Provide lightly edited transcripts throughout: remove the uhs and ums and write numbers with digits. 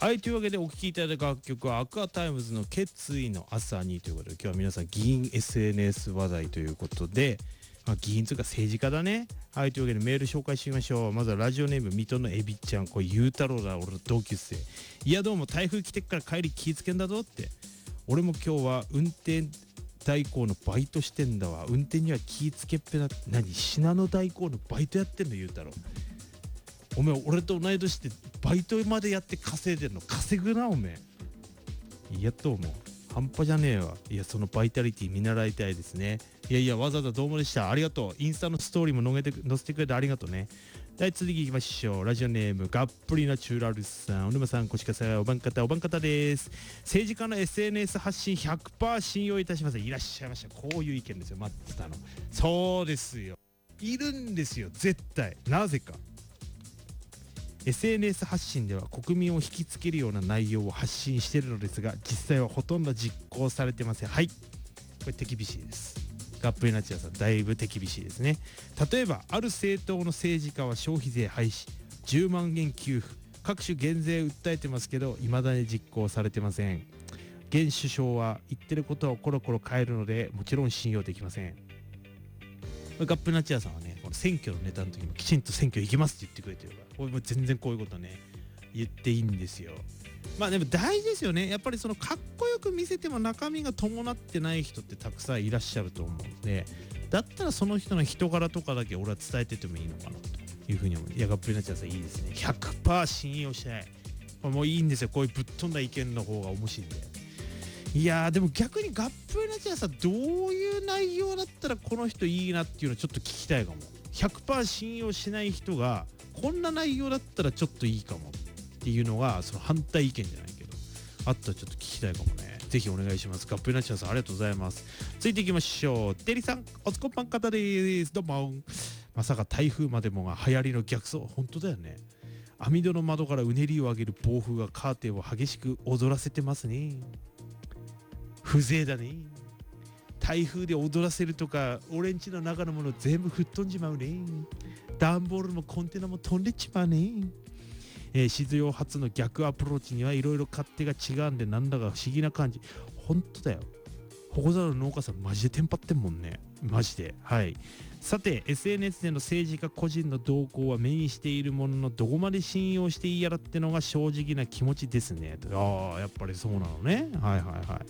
はい、というわけでお聴きいただいた楽曲はアクアタイムズの決意の朝にということで、今日は皆さん議員 SNS 話題ということで、議員というか政治家だね。はい、というわけでメール紹介してみましょう。まずはラジオネーム水戸のエビちゃん、これゆうたろうだ、俺の同級生。いやどうも、台風来てっから帰り気ぃつけんだぞって。俺も今日は運転代行のバイトしてんだわ。運転には気ぃつけっぺな。何、信濃代行のバイトやってんの、ゆうたろう。おめえ俺と同い年でバイトまでやって稼いでんの。稼ぐなおめえ。やっともう半端じゃねえわ。いや、そのバイタリティ見習いたいですね。いやわざわざどうもでした。ありがとう。インスタのストーリーも載せてくれてありがとうね。次行きましょう。ラジオネームがっぷりナチュラルさん。お沼さん、こちかさん、おばんかたです。政治家の SNS 発信 100% 信用いたします。いらっしゃいました。こういう意見ですよ。待ってたの。そうですよ。いるんですよ、絶対。なぜか。SNS 発信では国民を引きつけるような内容を発信しているのですが、実際はほとんど実行されてません。はい、これ手厳しいです。がっぷりナチュラさん、だいぶ手厳しいですね。例えばある政党の政治家は消費税廃止、10万円給付、各種減税を訴えてますけど、未だに実行されてません。現首相は言ってることをコロコロ変えるので、もちろん信用できません。ガップナチュラさんはね、この選挙のネタの時もきちんと選挙行きますって言ってくれてるから、これも全然こういうことね言っていいんですよ。まあでも大事ですよね。やっぱりそのかっこよく見せても中身が伴ってない人ってたくさんいらっしゃると思うので、だったらその人の人柄とかだけ俺は伝えててもいいのかなというふうに思う。いや、ガップリナチュラさんいいですね。100% 信用しない。これもういいんですよ。こういうぶっ飛んだ意見の方が面白いんで。いやー、でも逆にガップリナチュラさん、どういう内容だったらこの人いいなっていうのちょっと聞きたいかも。100% 信用しない人がこんな内容だったらちょっといいかもっていうのが、その反対意見じゃないけどあったらちょっと聞きたいかもね。ぜひお願いします。ガップリナチュラさん、ありがとうございます。ついていきましょう。デリさん、おつこぱん方です。どうも。まさか台風までもが流行りの逆走。本当だよね。網戸の窓からうねりを上げる暴風がカーテンを激しく踊らせてますね。風情だね。台風で踊らせるとか、俺んちの中のもの全部吹っ飛んじまうね。段ボールもコンテナも飛んでっちまうね。静養発の逆アプローチにはいろいろ勝手が違うんで、なんだか不思議な感じ。本当だよ。保護沢の農家さんマジでテンパってんもんね。マジで。はい。さて、 SNS での政治家個人の動向は目にしているものの、どこまで信用していいやらってのが正直な気持ちですね。ああ、やっぱりそうなのね。はいはいはい。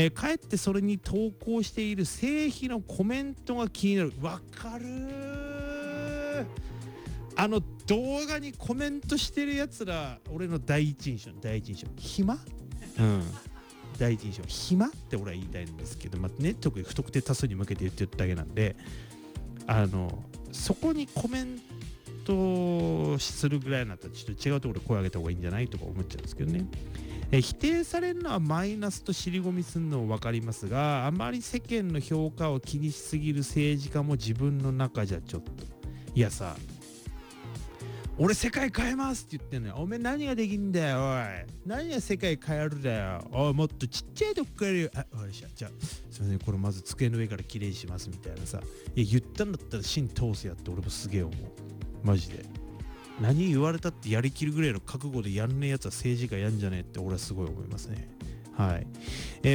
かえってそれに投稿している成否のコメントが気になる。わかるー。動画にコメントしてるやつら、俺の第一印象暇。第一印象暇って俺は言いたいんですけど、ね、特に不特定多数に向けて言ってるだけなんで、そこにコメントするぐらいになったらちょっと違うところで声上げた方がいいんじゃないとか思っちゃうんですけどね。否定されるのはマイナスと尻込みするのは分かりますが、あまり世間の評価を気にしすぎる政治家も自分の中じゃちょっと。いやさ、俺世界変えますって言ってんのよ。おめえ何ができんだよ、おい。何が世界変えるだよ。おい、もっとちっちゃいとこからよ。あ、わかりました。じゃあ、すいません、これまず机の上からきれいにしますみたいなさ。いや、言ったんだったら芯通せやって俺もすげえ思う。マジで。何言われたってやりきるぐらいの覚悟でやんねえやつは政治家やんじゃねえって俺はすごい思いますね。はい。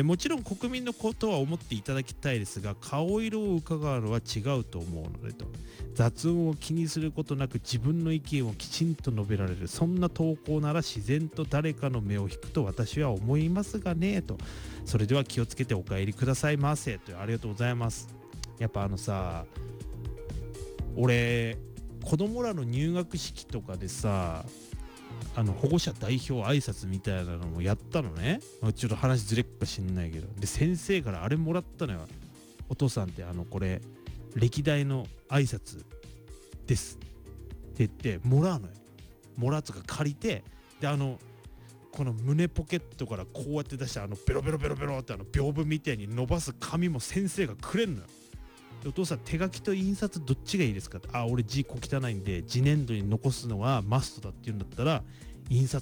もちろん国民のことは思っていただきたいですが、顔色を伺うのは違うと思うのでと。雑音を気にすることなく自分の意見をきちんと述べられる、そんな投稿なら自然と誰かの目を引くと私は思いますがねと。それでは気をつけてお帰りくださいませと。ありがとうございます。やっぱさ、俺子供らの入学式とかでさ、保護者代表挨拶みたいなのもやったのね。ちょっと話ずれっかしんないけど、で先生からあれもらったのよ。お父さんってこれ歴代の挨拶ですって言ってもらうのよ。もらうとか借りて、でこの胸ポケットからこうやって出してベロベロベロベロって屏風みたいに伸ばす紙も先生がくれんのよ。でお父さん、手書きと印刷どっちがいいですかって。俺字小汚いんで字粘土に残すのがマストだって言うんだったら印刷